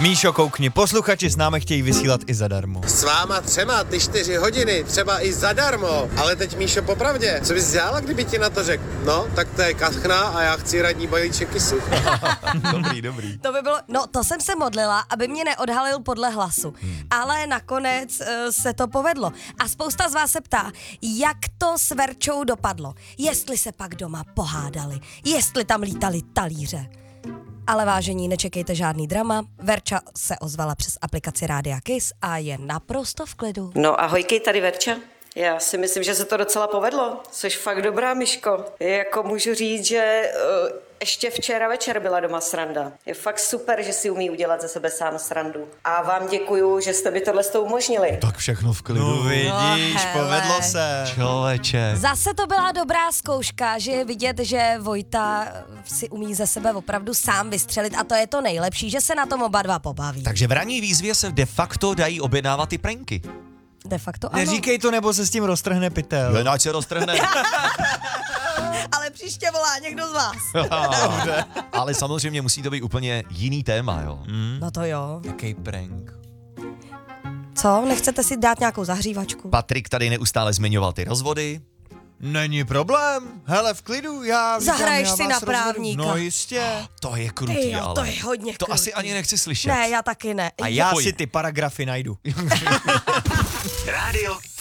Míšo, koukni, posluchači s námi chtějí vysílat i zadarmo. S váma třema ty 4 hodiny, třeba i zadarmo. Ale teď, Míšo, popravdě, co bys dělala, kdyby ti na to řekl? No, tak to je kachna a já chci radní balíček kysu. Dobrý. To by bylo, no to jsem se modlila, aby mě neodhalil podle hlasu. Ale nakonec se to povedlo. A spousta z vás se ptá, jak to s Verčou dopadlo. Jestli se pak doma pohádali, jestli tam lítali talíře. Ale vážení, nečekejte žádný drama. Verča se ozvala přes aplikaci Rádia Kiss a je naprosto v klidu. No ahojkej, tady Verča. Já si myslím, že se to docela povedlo. Jsi fakt dobrá, Myško. Jako můžu říct, že ještě včera večer byla doma sranda. Je fakt super, že si umí udělat ze sebe sám srandu. A vám děkuju, že jste mi tohle umožnili. Tak všechno v klidu. No vidíš, hele. povedlo se. Člověče. Zase to byla dobrá zkouška, že je vidět, že Vojta si umí ze sebe opravdu sám vystřelit a to je to nejlepší, že se na tom oba dva pobaví. Takže v ranní výzvě se de facto dají objednávat ty pranky. De facto ano. Neříkej to, nebo se s tím roztrhne pytel. Jen ať se roztrhne. Ale příště volá někdo z vás. Ale samozřejmě musí to být úplně jiný téma, jo. No to jo. Jaký prank. Co? Nechcete si dát nějakou zahřívačku? Patrik tady neustále zmiňoval ty rozvody. Není problém, hele, v klidu, já říkám, Zahraješ já si vás na rozvedu. právníka. No jistě. To je krutý, Ty jo, ale. to je hodně To krutý. asi ani nechci slyšet. Ne, já taky ne. A já Pojď. si ty paragrafy najdu. Rádio